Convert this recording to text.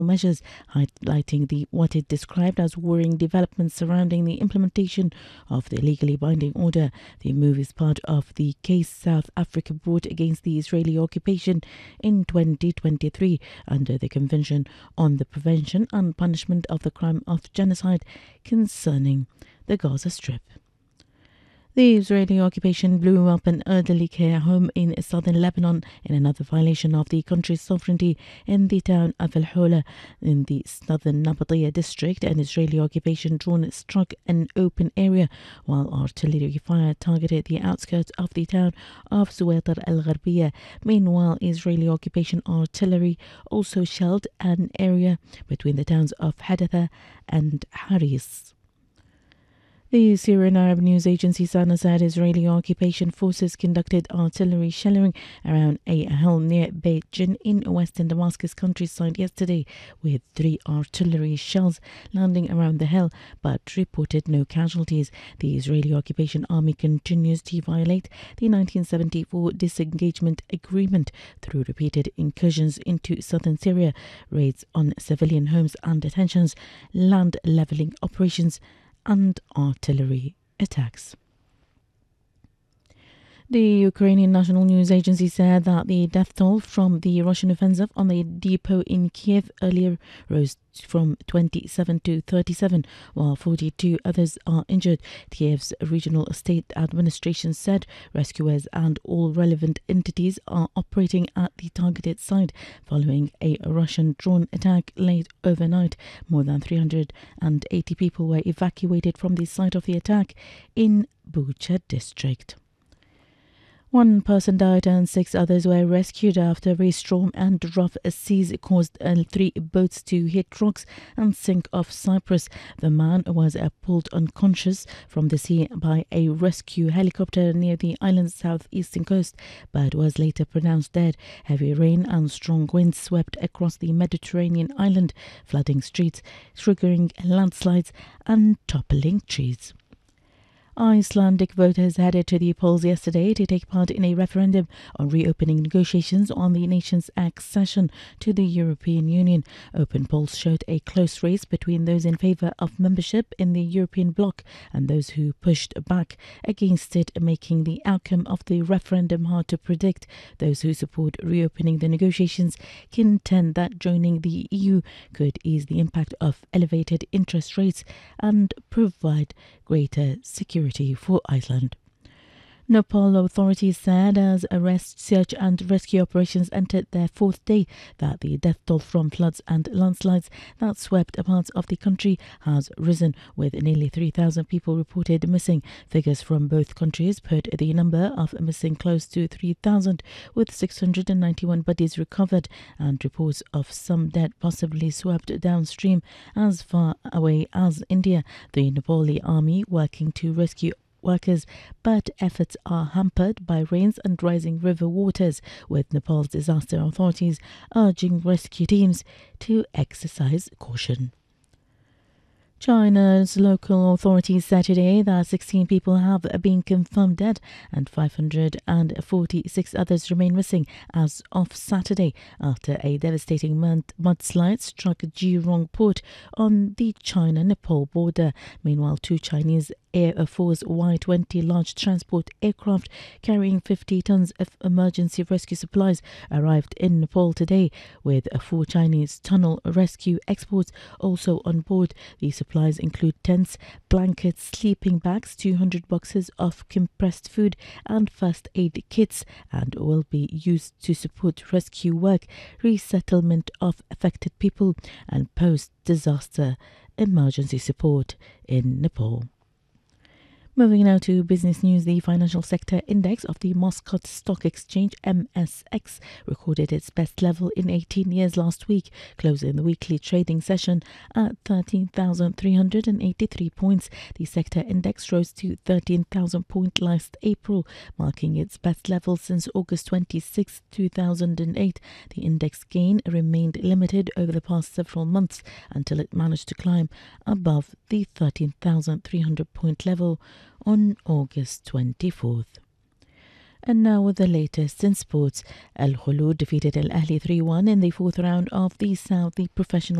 measures, highlighting what it described as worrying developments surrounding the implementation of the legally binding order. The move is part of the case South Africa brought against the Israeli occupation in 2023 under the Convention on the Prevention and Punishment of the Crime of Genocide concerning the Gaza Strip. The Israeli occupation blew up an elderly care home in southern Lebanon in another violation of the country's sovereignty in the town of Al Hola in the southern Nabatea district. An Israeli occupation drone struck an open area while artillery fire targeted the outskirts of the town of Zuwaitar Al Gharbiya. Meanwhile, Israeli occupation artillery also shelled an area between the towns of Hadatha and Haris. The Syrian Arab news agency SANA said Israeli occupation forces conducted artillery shelling around a hill near Beit Jin in western Damascus countryside yesterday, with 3 artillery shells landing around the hill, but reported no casualties. The Israeli occupation army continues to violate the 1974 disengagement agreement through repeated incursions into southern Syria, raids on civilian homes and detentions, land leveling operations, and artillery attacks. The Ukrainian National News Agency said that the death toll from the Russian offensive on the depot in Kiev earlier rose from 27 to 37, while 42 others are injured. Kiev's regional state administration said rescuers and all relevant entities are operating at the targeted site following a Russian drone attack late overnight. More than 380 people were evacuated from the site of the attack in Bucha district. 1 person died and 6 others were rescued after a storm and rough seas caused 3 boats to hit rocks and sink off Cyprus. The man was pulled unconscious from the sea by a rescue helicopter near the island's southeastern coast, but was later pronounced dead. Heavy rain and strong winds swept across the Mediterranean island, flooding streets, triggering landslides and toppling trees. Icelandic voters headed to the polls yesterday to take part in a referendum on reopening negotiations on the nation's accession to the European Union. Open polls showed a close race between those in favour of membership in the European bloc and those who pushed back against it, making the outcome of the referendum hard to predict. Those who support reopening the negotiations contend that joining the EU could ease the impact of elevated interest rates and provide greater security for Iceland. Nepal authorities said as arrest, search and rescue operations entered their 4th day that the death toll from floods and landslides that swept parts of the country has risen, with nearly 3,000 people reported missing. Figures from both countries put the number of missing close to 3,000, with 691 bodies recovered and reports of some dead possibly swept downstream as far away as India. The Nepali army working to rescue workers, but efforts are hampered by rains and rising river waters, with Nepal's disaster authorities urging rescue teams to exercise caution. China's local authorities said today that 16 people have been confirmed dead and 546 others remain missing as of Saturday after a devastating mudslide struck Jirong port on the China-Nepal border. Meanwhile, 2 Chinese Air Force Y-20 large transport aircraft carrying 50 tons of emergency rescue supplies arrived in Nepal today, with 4 Chinese tunnel rescue experts also on board. The supplies include tents, blankets, sleeping bags, 200 boxes of compressed food and first aid kits, and will be used to support rescue work, resettlement of affected people and post-disaster emergency support in Nepal. Moving now to business news, the financial sector index of the Muscat Stock Exchange, MSX, recorded its best level in 18 years last week, closing the weekly trading session at 13,383 points. The sector index rose to 13,000 points last April, marking its best level since August 26, 2008. The index gain remained limited over the past several months until it managed to climb above the 13,300 point level on August 24th. And now with the latest in sports. Al Khulud defeated Al Ahli 3-1 in the fourth round of the Saudi Professional